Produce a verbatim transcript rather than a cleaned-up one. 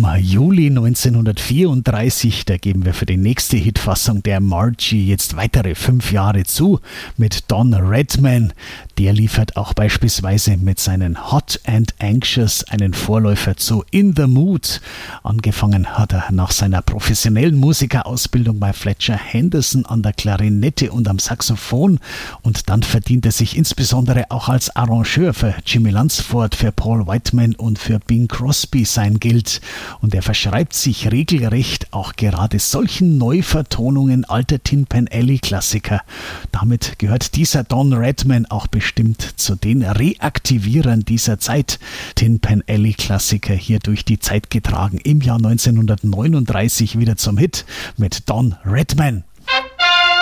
Juli neunzehnhundertvierunddreißig, da geben wir für die nächste Hitfassung der Margie jetzt weitere fünf Jahre zu mit Don Redman. Der liefert auch beispielsweise mit seinen Hot and Anxious einen Vorläufer zu In the Mood. Angefangen hat er nach seiner professionellen Musikerausbildung bei Fletcher Henderson an der Klarinette und am Saxophon und dann verdient er sich insbesondere auch als Arrangeur für Jimmy Lunceford, für Paul Whiteman und für Bing Crosby sein Geld. Und er verschreibt sich regelrecht auch gerade solchen Neuvertonungen alter Tin Pan Alley Klassiker. Damit gehört dieser Don Redman auch bestimmt zu den Reaktivierern dieser Zeit. Tin Pan Alley Klassiker hier durch die Zeit getragen, im Jahr neunzehnhundertneununddreißig wieder zum Hit mit Don Redman.